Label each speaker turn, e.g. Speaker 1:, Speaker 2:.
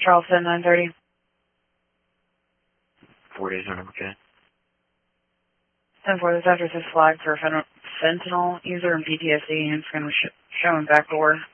Speaker 1: Charleston, 930.
Speaker 2: 4 days on, okay.
Speaker 1: 10-4, this address is flagged for fentanyl user and PTSD, and it's going to show in back door.